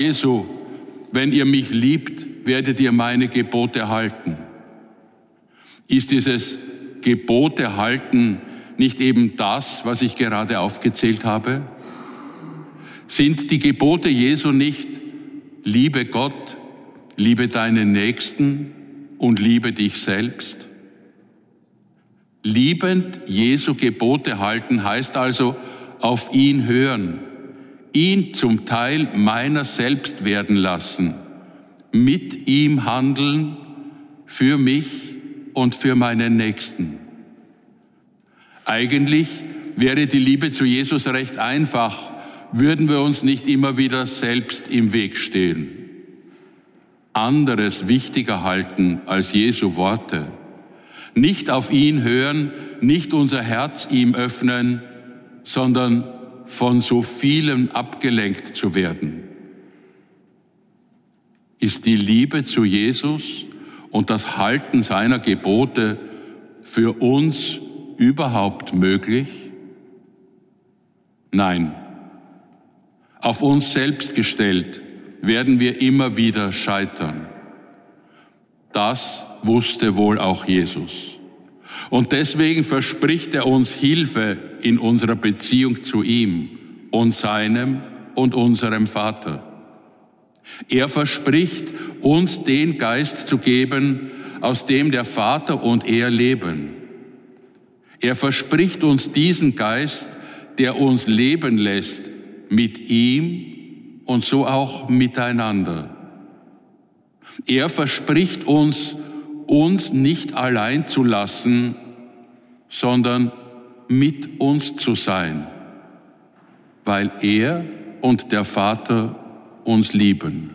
Jesu, wenn ihr mich liebt, werdet ihr meine Gebote halten. Ist dieses Gebote halten nicht eben das, was ich gerade aufgezählt habe? Sind die Gebote Jesu nicht: liebe Gott, liebe deinen Nächsten und liebe dich selbst? Liebend Jesu Gebote halten heißt also auf ihn hören, ihn zum Teil meiner selbst werden lassen, mit ihm handeln, für mich und für meinen Nächsten. Eigentlich wäre die Liebe zu Jesus recht einfach, würden wir uns nicht immer wieder selbst im Weg stehen. Anderes wichtiger halten als Jesu Worte. Nicht auf ihn hören, nicht unser Herz ihm öffnen, sondern von so vielem abgelenkt zu werden. Ist die Liebe zu Jesus und das Halten seiner Gebote für uns überhaupt möglich? Nein. Auf uns selbst gestellt werden wir immer wieder scheitern. Das wusste wohl auch Jesus. Und deswegen verspricht er uns Hilfe in unserer Beziehung zu ihm und seinem und unserem Vater. Er verspricht, uns den Geist zu geben, aus dem der Vater und er leben. Er verspricht uns diesen Geist, der uns leben lässt mit ihm und so auch miteinander. Er verspricht uns nicht allein zu lassen, sondern mit uns zu sein, weil er und der Vater uns lieben.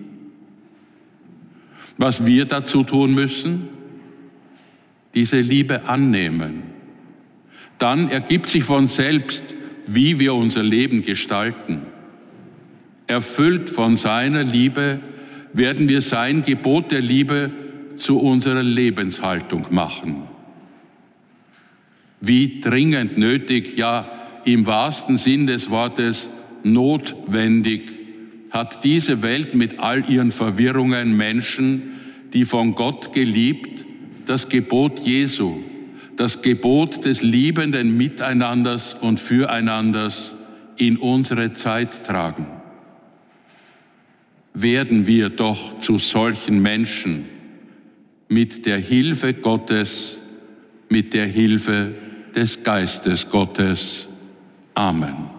Was wir dazu tun müssen? Diese Liebe annehmen. Dann ergibt sich von selbst, wie wir unser Leben gestalten. Erfüllt von seiner Liebe werden wir sein Gebot der Liebe zu unserer Lebenshaltung machen. Wie dringend nötig, ja im wahrsten Sinn des Wortes notwendig, hat diese Welt mit all ihren Verwirrungen Menschen, die von Gott geliebt, das Gebot Jesu, das Gebot des liebenden Miteinanders und Füreinanders in unsere Zeit tragen. Werden wir doch zu solchen Menschen mit der Hilfe Gottes, mit der Hilfe des Geistes Gottes. Amen.